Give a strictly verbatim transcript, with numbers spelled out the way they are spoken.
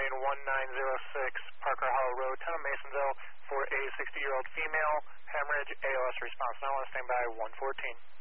Train one nine zero six, Parker Hollow Road, Town of Masonville, for a sixty-year-old female, hemorrhage, A L S response. Now on standby one fourteen.